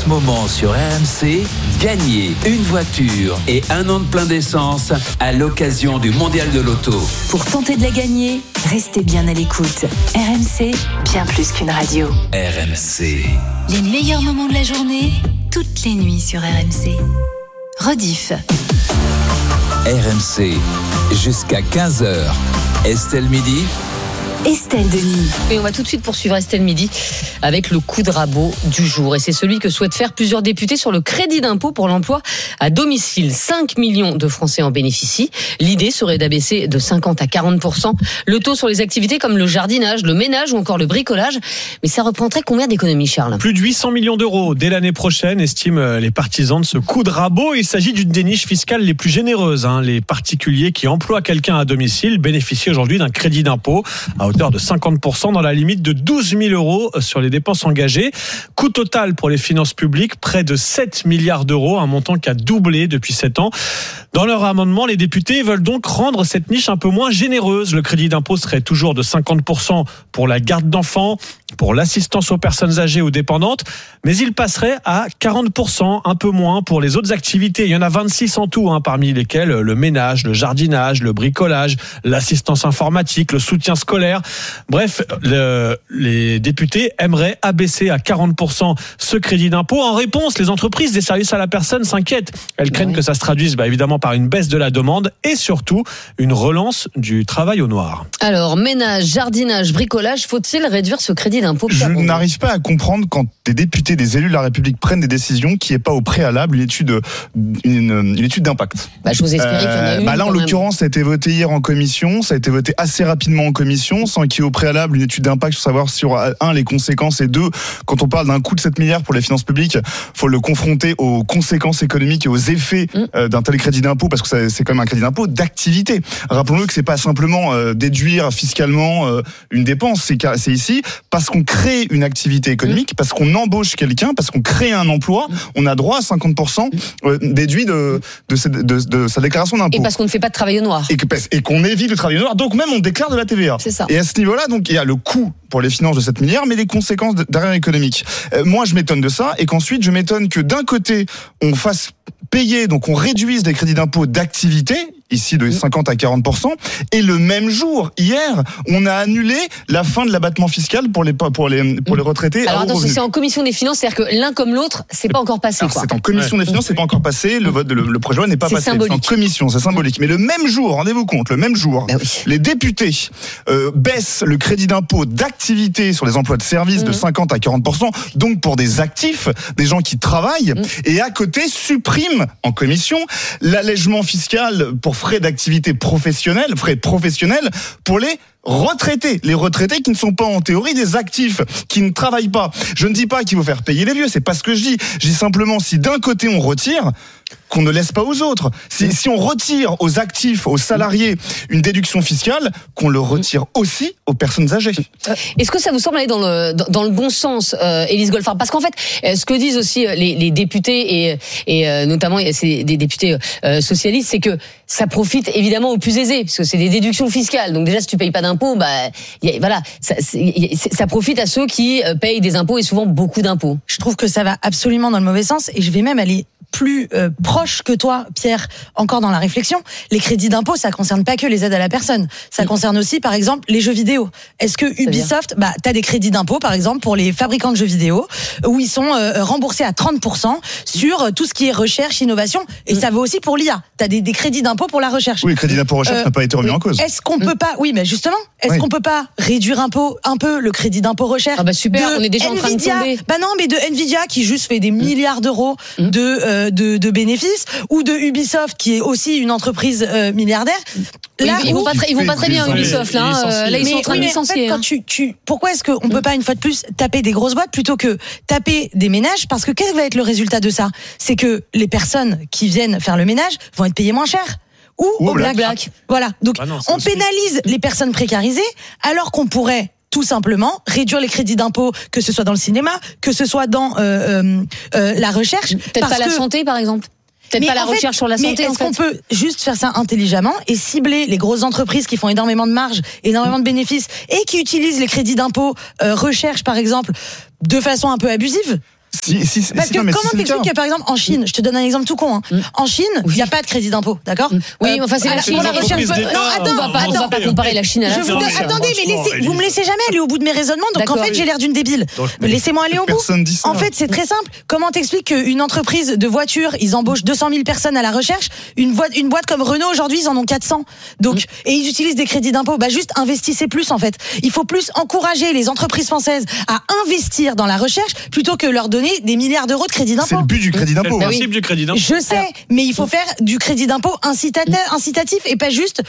ce moment sur RMC, gagnez une voiture et un an de plein d'essence à l'occasion du Mondial de l'Auto. Pour tenter de la gagner, restez bien à l'écoute. RMC, bien plus qu'une radio. RMC. Les meilleurs moments de la journée, toutes les nuits sur RMC. Rediff. RMC, jusqu'à 15h. Estelle Midi. Estelle Denis. Et on va tout de suite poursuivre Estelle Midi avec le coup de rabot du jour. Et c'est celui que souhaitent faire plusieurs députés sur le crédit d'impôt pour l'emploi à domicile. 5 millions de Français en bénéficient. L'idée serait d'abaisser de 50 à 40% le taux sur les activités comme le jardinage, le ménage ou encore le bricolage. Mais ça reprendrait combien d'économies, Charles ? Plus de 800 millions d'euros dès l'année prochaine, estiment les partisans de ce coup de rabot. Il s'agit d'une des niches fiscales les plus généreuses. Les particuliers qui emploient quelqu'un à domicile bénéficient aujourd'hui d'un crédit d'impôt à hauteur de 50% dans la limite de 12 000 euros sur les dépenses engagées. Coût total pour les finances publiques, près de 7 milliards d'euros, un montant qui a doublé depuis 7 ans. Dans leur amendement, les députés veulent donc rendre cette niche un peu moins généreuse. Le crédit d'impôt serait toujours de 50% pour la garde d'enfants, pour l'assistance aux personnes âgées ou dépendantes, mais il passerait à 40%, un peu moins pour les autres activités. Il y en a 26 en tout, parmi lesquelles le ménage, le jardinage, le bricolage, l'assistance informatique, le soutien scolaire. Bref, les députés aimeraient abaisser à 40% ce crédit d'impôt. En réponse, les entreprises des services à la personne s'inquiètent. Elles craignent que ça se traduise évidemment par une baisse de la demande et surtout une relance du travail au noir. Alors, ménage, jardinage, bricolage, faut-il réduire ce crédit d'impôt ? Je n'arrive pas à comprendre quand des députés, des élus de la République prennent des décisions qu'il n'y ait pas au préalable une étude d'impact. Je vous explique qu'il y en a une. Là, en l'occurrence, ça a été voté hier en commission, ça a été voté assez rapidement en commission, sans qu'il y ait au préalable une étude d'impact pour savoir sur, les conséquences, et deux, quand on parle d'un coût de 7 milliards pour les finances publiques, faut le confronter aux conséquences économiques et aux effets d'un tel crédit d'impôt, parce que c'est quand même un crédit d'impôt d'activité. Rappelons-le que c'est pas simplement déduire fiscalement une dépense, c'est ici parce qu'on crée une activité économique, parce qu'on embauche quelqu'un, parce qu'on crée un emploi, on a droit à 50% déduit de sa déclaration d'impôt. Et parce qu'on ne fait pas de travail au noir. Et qu'on évite le travail au noir, donc même on déclare de la TVA. C'est ça. Et à ce niveau-là, donc il y a le coût pour les finances de 7 milliards, mais les conséquences derrière économiques. Moi, je m'étonne de ça, et qu'ensuite, je m'étonne que d'un côté, on fasse payer, donc on réduise les crédits d'impôt d'activité, ici de 50 à 40%, et le même jour, hier, on a annulé la fin de l'abattement fiscal pour les retraités. Alors attention, c'est en commission des finances, c'est-à-dire que l'un comme l'autre, c'est pas encore passé. C'est en commission des finances, c'est pas encore passé, le projet de loi n'est pas passé. Symbolique. C'est en commission, c'est symbolique. Mais le même jour, rendez-vous compte, les députés baissent le crédit d'impôt d'activité sur les emplois de service de 50 à 40%, donc pour des actifs, des gens qui travaillent, et à côté suppriment en commission l'allègement fiscal pour frais professionnels pour les retraités qui ne sont pas en théorie des actifs, qui ne travaillent pas. Je ne dis pas qu'il faut faire payer les vieux, c'est pas ce que je dis. Je dis simplement, si d'un côté on retire, qu'on ne laisse pas aux autres. Si on retire aux actifs, aux salariés, une déduction fiscale, qu'on le retire aussi aux personnes âgées. Est-ce que ça vous semble aller dans le bon sens, Élise Goldfarb ? Parce qu'en fait, ce que disent aussi les députés et notamment c'est des députés socialistes, c'est que ça profite évidemment aux plus aisés, parce que c'est des déductions fiscales. Donc déjà, si tu payes pas d'impôts, ça profite à ceux qui payent des impôts et souvent beaucoup d'impôts. Je trouve que ça va absolument dans le mauvais sens, et je vais même aller plus proche que toi, Pierre, encore dans la réflexion. Les crédits d'impôt, ça concerne pas que les aides à la personne. Ça concerne aussi, par exemple, les jeux vidéo. Est-ce que Ubisoft, t'as des crédits d'impôt, par exemple, pour les fabricants de jeux vidéo, où ils sont remboursés à 30% sur tout ce qui est recherche, innovation, et ça vaut aussi pour l'IA. T'as des crédits d'impôt pour la recherche. Oui, le crédit d'impôt recherche n'a pas été remis en cause. Est-ce qu'on peut pas, mais justement, qu'on peut pas réduire un peu le crédit d'impôt recherche? Super, on est déjà en train de tomber. Mais de Nvidia, qui juste fait des milliards d'euros de bénéfices, ou de Ubisoft, qui est aussi une entreprise milliardaire. Là, ils vont pas très bien, Ubisoft. Là, ils sont en train de licencier. En fait, pourquoi est-ce qu'on peut pas, une fois de plus, taper des grosses boîtes plutôt que taper des ménages? Parce que quel va être le résultat de ça? C'est que les personnes qui viennent faire le ménage vont être payées moins cher. Ou au black. Voilà. Donc, on pénalise les personnes précarisées, alors qu'on pourrait tout simplement réduire les crédits d'impôt, que ce soit dans le cinéma, que ce soit dans la recherche. Peut-être pas la santé, par exemple. Peut-être pas la recherche sur la santé. Est-ce qu'on peut juste faire ça intelligemment et cibler les grosses entreprises qui font énormément de marge, énormément de bénéfices, et qui utilisent les crédits d'impôt recherche, par exemple, de façon un peu abusive? Parce que comment t'expliques que par exemple en Chine, je te donne un exemple tout con, en Chine, il n'y a pas de crédit d'impôt, d'accord? Oui, enfin c'est la Chine. Pour la recherche. Non, on va pas comparer la Chine à la France. Attendez, mais vous me laissez jamais aller au bout de mes raisonnements, donc en fait j'ai l'air d'une débile. Laissez-moi aller au bout. En fait, c'est très simple. Comment t'expliques qu'une entreprise de voitures, ils embauchent 200 000 personnes à la recherche, une boîte comme Renault aujourd'hui, ils en ont 400. Donc, et ils utilisent des crédits d'impôt. Bah juste investissez plus en fait. Il faut plus encourager les entreprises françaises à investir dans la recherche plutôt que leur donner des milliards d'euros de crédit d'impôt. C'est le but du crédit d'impôt. C'est le principe du crédit d'impôt. Je sais, mais il faut faire du crédit d'impôt incitatif et pas juste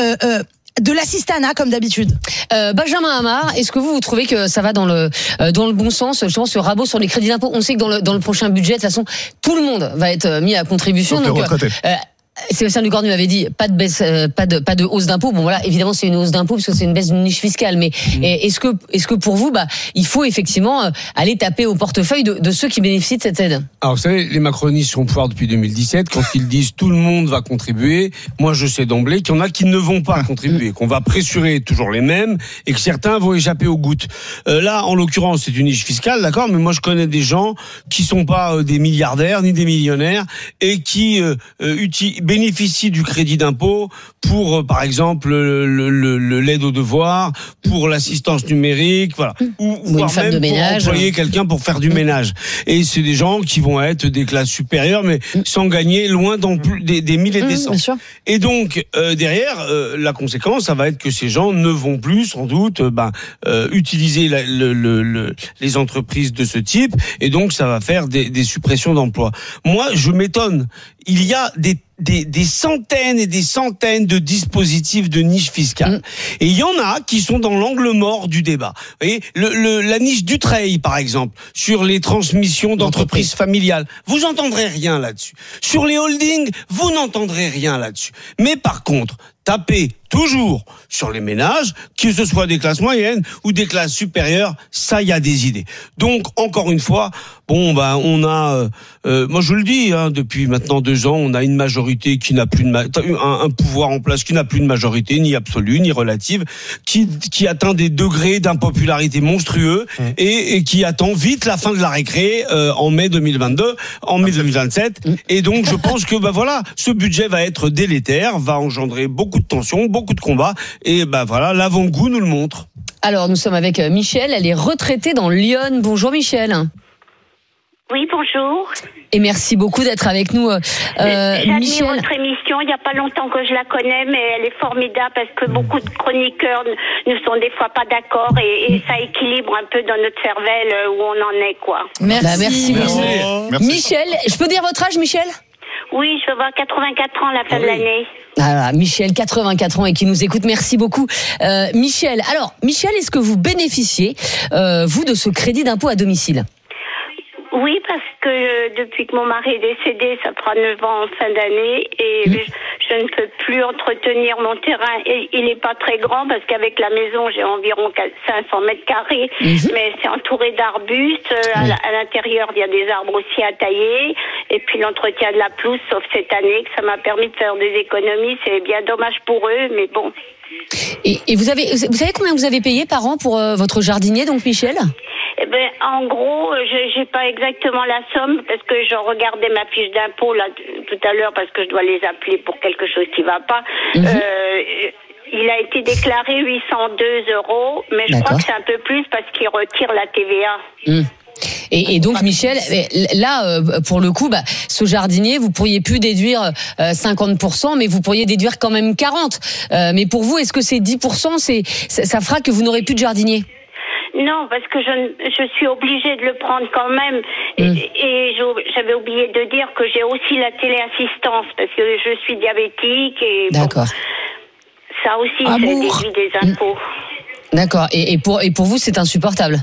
de l'assistanat comme d'habitude. Benjamin Hamar, est-ce que vous trouvez que ça va dans le bon sens, justement ce rabot sur les crédits d'impôt? On sait que dans le prochain budget, de toute façon, tout le monde va être mis à contribution. Sauf donc, les retraités. Sébastien Lecornu avait dit pas de baisse, pas de hausse d'impôt. Bon voilà, évidemment c'est une hausse d'impôt parce que c'est une baisse d'une niche fiscale. Mais est-ce que pour vous, il faut effectivement aller taper au portefeuille de ceux qui bénéficient de cette aide? Alors vous savez, les macronistes sont au pouvoir depuis 2017. Quand ils disent tout le monde va contribuer, moi je sais d'emblée qu'il y en a qui ne vont pas contribuer, qu'on va pressurer toujours les mêmes et que certains vont échapper aux gouttes. Là, en l'occurrence, c'est une niche fiscale, d'accord, mais moi je connais des gens qui sont pas des milliardaires ni des millionnaires et qui bénéficient du crédit d'impôt pour, par exemple, l'aide aux devoirs, pour l'assistance numérique, voilà, ou voire une femme même de ménage, pour employer quelqu'un pour faire du ménage. Et c'est des gens qui vont être des classes supérieures, mais sans gagner loin dans des mille et des cents. Et donc derrière, la conséquence, ça va être que ces gens ne vont plus, sans doute, utiliser les entreprises de ce type, et donc ça va faire des suppressions d'emplois. Moi, je m'étonne. Il y a des centaines et des centaines de dispositifs de niche fiscale. Et il y en a qui sont dans l'angle mort du débat. Vous voyez, la niche Dutreil, par exemple, sur les transmissions d'entreprises familiales. Vous entendrez rien là-dessus. Sur les holdings, vous n'entendrez rien là-dessus. Mais par contre, tapez toujours sur les ménages, que ce soit des classes moyennes ou des classes supérieures, ça, il y a des idées. Donc, encore une fois, on a, moi je le dis, depuis maintenant 2 ans, on a une majorité qui n'a plus un pouvoir en place qui n'a plus de majorité, ni absolue, ni relative, qui atteint des degrés d'impopularité monstrueux et qui attend vite la fin de la récré en mai 2022, en mai 2027. Et donc, je pense que, ce budget va être délétère, va engendrer beaucoup de tensions, beaucoup de combats, et l'avant-goût nous le montre. Alors, nous sommes avec Michel, elle est retraitée dans Lyon. Bonjour Michel. Oui, bonjour. Et merci beaucoup d'être avec nous, J'admire Michel. votre émission. Il n'y a pas longtemps que je la connais, mais elle est formidable parce que beaucoup de chroniqueurs ne sont des fois pas d'accord et ça équilibre un peu dans notre cervelle où on en est, quoi. Merci. Merci. Michel, je peux dire votre âge, Michel? Oui, je vais avoir 84 ans à la fin de l'année. Ah, Michel, 84 ans et qui nous écoute, merci beaucoup. Michel, est-ce que vous bénéficiez, vous, de ce crédit d'impôt à domicile? Oui, parce que depuis que mon mari est décédé, ça fera 9 ans en fin d'année et je ne peux plus entretenir mon terrain. Et il n'est pas très grand parce qu'avec la maison, j'ai environ 500 mètres carrés, mais c'est entouré d'arbustes. À l'intérieur, il y a des arbres aussi à tailler. Et puis l'entretien de la pelouse, sauf cette année, que ça m'a permis de faire des économies. C'est bien dommage pour eux, mais bon. Et vous savez combien vous avez payé par an pour votre jardinier, donc Michel? Eh ben, en gros, j'ai pas exactement la somme parce que je regardais ma fiche d'impôt là tout à l'heure parce que je dois les appeler pour quelque chose qui va pas. Il a été déclaré 802 €, mais je crois que c'est un peu plus parce qu'il retire la TVA. Et donc Michel, là pour le coup, ce jardinier, vous pourriez plus déduire 50%, mais vous pourriez déduire quand même 40%. Mais pour vous, est-ce que ces 10%, ça fera que vous n'aurez plus de jardinier? Non, parce que je suis obligée de le prendre quand même. Et j'avais oublié de dire que j'ai aussi la téléassistance parce que je suis diabétique et d'accord. Ça aussi, c'est déduit des impôts. D'accord. Et pour vous, c'est insupportable?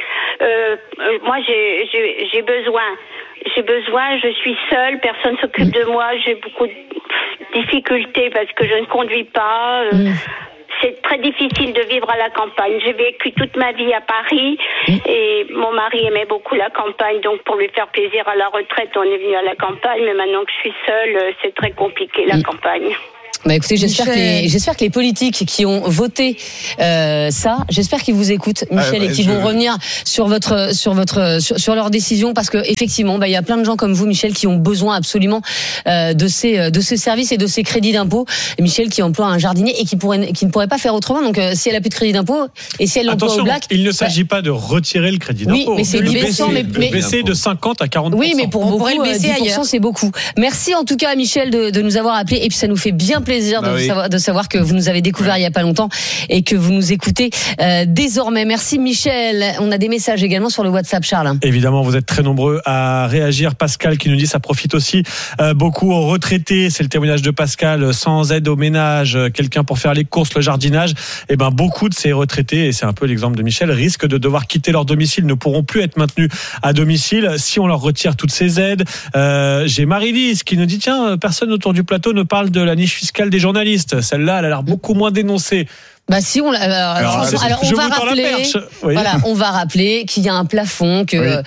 Moi, j'ai besoin. Je suis seule, personne s'occupe de moi. J'ai beaucoup de difficultés parce que je ne conduis pas. C'est très difficile de vivre à la campagne. J'ai vécu toute ma vie à Paris et mon mari aimait beaucoup la campagne. Donc, pour lui faire plaisir à la retraite, on est venu à la campagne. Mais maintenant que je suis seule, c'est très compliqué, la campagne. Bah écoutez, j'espère que les politiques qui ont voté ça, j'espère qu'ils vous écoutent, Michel, et qu'ils vont revenir sur leur décision, parce que effectivement, il y a plein de gens comme vous, Michel, qui ont besoin absolument de ces services et de ces crédits d'impôt. Michel qui emploie un jardinier et qui ne pourrait pas faire autrement. Donc si elle a plus de crédit d'impôt et si elle l'emploie au black, il ne s'agit pas de retirer le crédit d'impôt. Oui, mais c'est 10%, mais baisser de 50 à 40%. Oui, mais pour beaucoup, 10%, c'est beaucoup. Merci en tout cas à Michel de nous avoir appelés, et puis ça nous fait bien plaisir de savoir que vous nous avez découvert il y a pas longtemps et que vous nous écoutez désormais. Merci Michel. On a des messages également sur le WhatsApp, Charles. Évidemment, vous êtes très nombreux à réagir. Pascal qui nous dit ça profite aussi beaucoup aux retraités. C'est le témoignage de Pascal. Sans aide au ménage, quelqu'un pour faire les courses, le jardinage. Et beaucoup de ces retraités, et c'est un peu l'exemple de Michel, risquent de devoir quitter leur domicile, ne pourront plus être maintenus à domicile si on leur retire toutes ces aides. J'ai Marie-Lise qui nous dit tiens, personne autour du plateau ne parle de la niche fiscale des journalistes. Celle-là, elle a l'air beaucoup moins dénoncée. Si on on va rappeler qu'il y a un plafond, que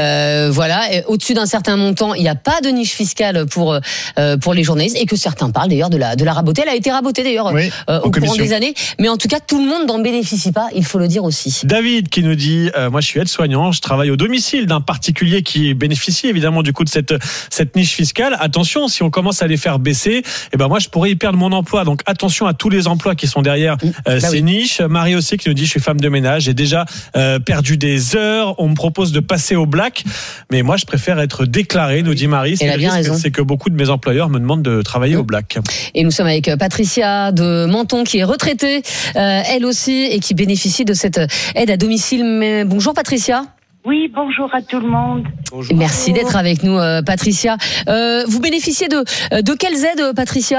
au-dessus d'un certain montant, il n'y a pas de niche fiscale pour les journalistes, et que certains parlent d'ailleurs de la rabotée. Elle a été rabotée d'ailleurs au courant des années, mais en tout cas tout le monde n'en bénéficie pas, il faut le dire aussi. David qui nous dit moi je suis aide-soignant, je travaille au domicile d'un particulier qui bénéficie évidemment du coup de cette niche fiscale. Attention, si on commence à les faire baisser, moi je pourrais y perdre mon emploi. Donc attention à tous les emplois qui sont derrière ces niches. Marie aussi qui nous dit je suis femme de ménage, j'ai déjà perdu des heures, on me propose de passer au black, mais moi je préfère être déclaré, nous dit Marie. C'est que beaucoup de mes employeurs me demandent de travailler au black. Et nous sommes avec Patricia de Menton qui est retraitée, elle aussi, et qui bénéficie de cette aide à domicile. Mais bonjour Patricia. Oui, bonjour à tout le monde. Bonjour. Merci d'être avec nous Patricia. Vous bénéficiez de quelles aides Patricia?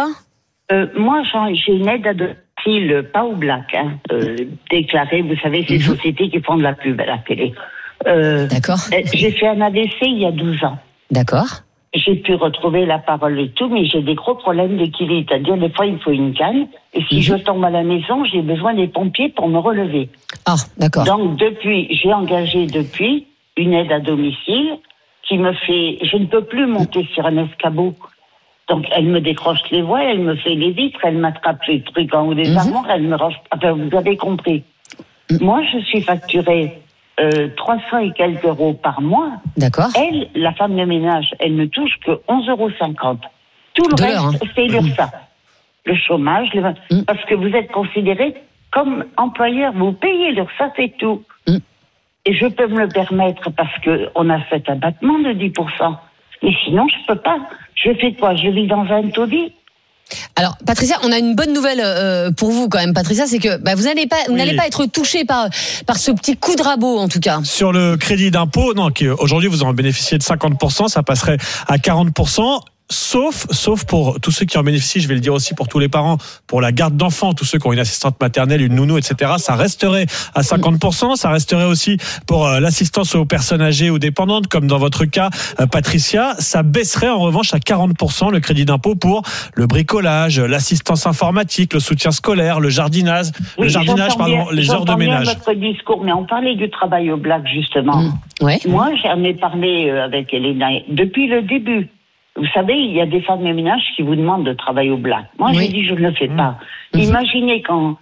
Moi j'ai une aide à domicile, pas au black, déclarée, vous savez, ces sociétés qui font de la pub à la télé. D'accord. J'ai fait un AVC il y a 12 ans. D'accord. J'ai pu retrouver la parole et tout, mais j'ai des gros problèmes d'équilibre. C'est-à-dire, des fois, il faut une canne. Et si je tombe à la maison, j'ai besoin des pompiers pour me relever. Ah, d'accord. Donc, j'ai engagé une aide à domicile qui me fait... Je ne peux plus monter sur un escabeau. Donc, elle me décroche les voiles, elle me fait les vitres, elle m'attrape les trucs en haut des armoires, elle me range... Enfin, vous avez compris. Moi, je suis facturée 300 et quelques euros par mois. D'accord. Elle, la femme de ménage, elle ne touche que 11,50 €. Tout le reste, c'est l'URSSAF. Le chômage, parce que vous êtes considéré comme employeur, vous payez l'URSSAF et tout. Et je peux me le permettre parce qu'on a fait un abattement de 10%. Mais sinon, je peux pas. Je fais quoi? Je vis dans un taudis. Alors, Patricia, on a une bonne nouvelle pour vous quand même, Patricia, c'est que vous n'allez pas être touché par ce petit coup de rabot en tout cas. Sur le crédit d'impôt, non, aujourd'hui vous en bénéficiez de 50%, ça passerait à 40%. Sauf pour tous ceux qui en bénéficient, je vais le dire aussi pour tous les parents, pour la garde d'enfants, tous ceux qui ont une assistante maternelle, une nounou, etc. Ça resterait à 50%. Ça resterait aussi pour l'assistance aux personnes âgées ou dépendantes, comme dans votre cas, Patricia. Ça baisserait en revanche à 40% le crédit d'impôt pour le bricolage, l'assistance informatique, le soutien scolaire, le jardinage, les heures de ménage. Bien votre discours, mais on parlait du travail au black justement. Ouais. Moi, j'en ai parlé avec Elena depuis le début. Vous savez, il y a des femmes de ménage qui vous demandent de travailler au black. Moi, j'ai dit, je ne le fais pas. Imaginez quand,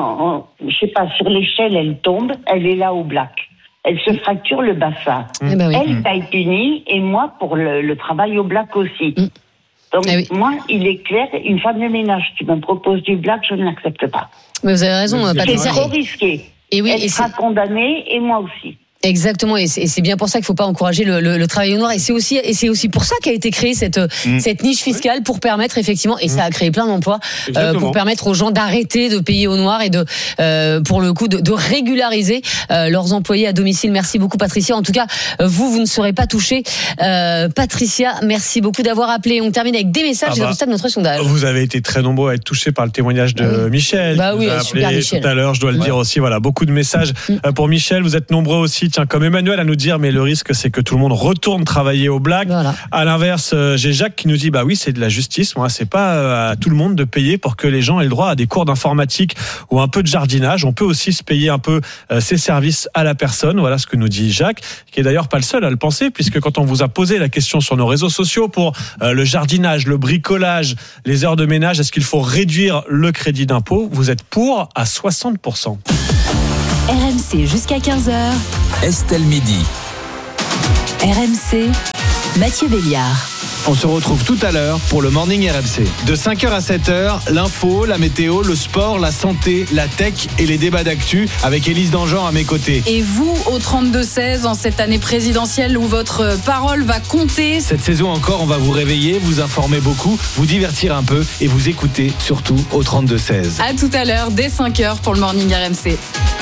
je sais pas, sur l'échelle, elle tombe, elle est là au black. Elle se fracture le bassin. Elle paye punie, et moi, pour le travail au black aussi. Donc, moi, il est clair, une femme de ménage qui me propose du black, je ne l'accepte pas. Mais vous avez raison, Patricia. C'est trop risqué. Elle sera condamnée, et moi aussi. Exactement, et c'est bien pour ça qu'il faut pas encourager le travail au noir, et c'est aussi pour ça qu'a été créée cette niche fiscale, pour permettre effectivement, et ça a créé plein d'emplois, pour permettre aux gens d'arrêter de payer au noir et pour le coup de régulariser leurs employés à domicile. Merci beaucoup Patricia. En tout cas, vous ne serez pas touchés. Patricia, merci beaucoup d'avoir appelé. On termine avec des messages et résultats de notre sondage. Vous avez été très nombreux à être touchés par le témoignage de Michel. Bah oui, super Michel. Tout à l'heure, je dois le dire aussi. Voilà, beaucoup de messages pour Michel. Vous êtes nombreux aussi. tiens, comme Emmanuel à nous dire, mais le risque c'est que tout le monde retourne travailler au black. Voilà. À l'inverse, j'ai Jacques qui nous dit, bah oui, c'est de la justice. Moi, c'est pas à tout le monde de payer pour que les gens aient le droit à des cours d'informatique ou un peu de jardinage. On peut aussi se payer un peu ces services à la personne. Voilà ce que nous dit Jacques, qui est d'ailleurs pas le seul à le penser, puisque quand on vous a posé la question sur nos réseaux sociaux pour le jardinage, le bricolage, les heures de ménage, est-ce qu'il faut réduire le crédit d'impôt, vous êtes pour à 60%. RMC jusqu'à 15h. Estelle Midi. RMC, Mathieu Béliard. On se retrouve tout à l'heure pour le Morning RMC. De 5h à 7h, l'info, la météo, le sport, la santé, la tech et les débats d'actu avec Élise Dangean à mes côtés. Et vous, au 32-16, en cette année présidentielle où votre parole va compter. Cette saison encore, on va vous réveiller, vous informer beaucoup, vous divertir un peu et vous écouter surtout au 32-16. À tout à l'heure, dès 5h pour le Morning RMC.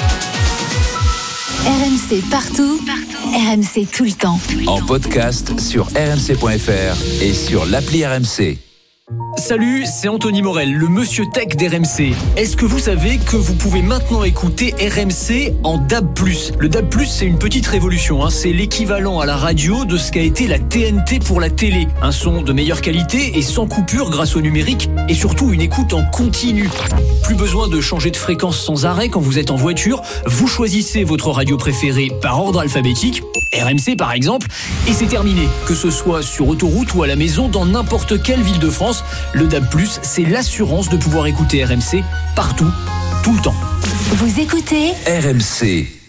RMC partout, RMC tout le temps. En podcast sur rmc.fr et sur l'appli RMC. Salut, c'est Anthony Morel, le monsieur tech d'RMC. Est-ce que vous savez que vous pouvez maintenant écouter RMC en DAB+. Le DAB+, c'est une petite révolution, c'est l'équivalent à la radio de ce qu'a été la TNT pour la télé. Un son de meilleure qualité et sans coupure grâce au numérique et surtout une écoute en continu. Plus besoin de changer de fréquence sans arrêt quand vous êtes en voiture, vous choisissez votre radio préférée par ordre alphabétique, RMC par exemple, et c'est terminé. Que ce soit sur autoroute ou à la maison, dans n'importe quelle ville de France, le DAB+, c'est l'assurance de pouvoir écouter RMC partout, tout le temps. Vous écoutez RMC.